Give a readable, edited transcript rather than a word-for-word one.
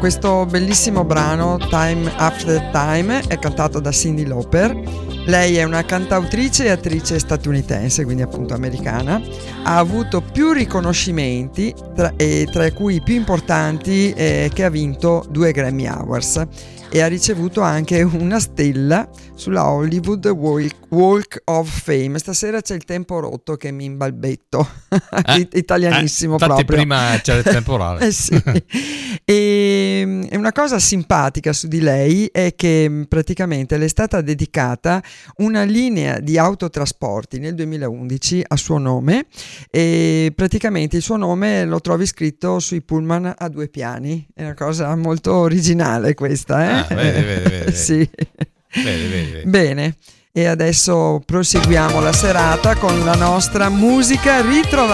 questo bellissimo brano Time After Time è cantato da Cyndi Lauper. Lei è una cantautrice e attrice statunitense, quindi appunto americana. Ha avuto più riconoscimenti, tra cui i più importanti che ha vinto 2 Grammy Awards, e ha ricevuto anche una stella sulla Hollywood Walk of Fame. Stasera c'è il tempo rotto che mi imbalbetto, italianissimo proprio. Prima c'era il temporale. Sì. E una cosa simpatica su di lei è che praticamente le è stata dedicata una linea di autotrasporti nel 2011 a suo nome, e praticamente il suo nome lo trovi scritto sui pullman a 2 piani. È una cosa molto originale questa, Vedi. Sì. Vedi. Bene, e adesso proseguiamo la serata con la nostra musica ritrovata.